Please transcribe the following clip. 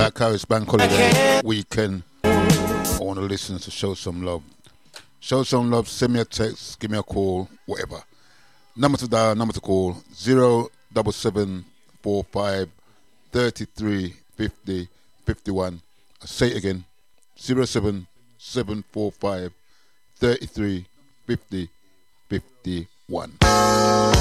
Black Harris Bank Holiday weekend. I want to listen to Show Some Love. Show some love, send me a text, give me a call, whatever. Number to dial, number to call, 07745 33 50 51. I say it again, 07745 33 50 51.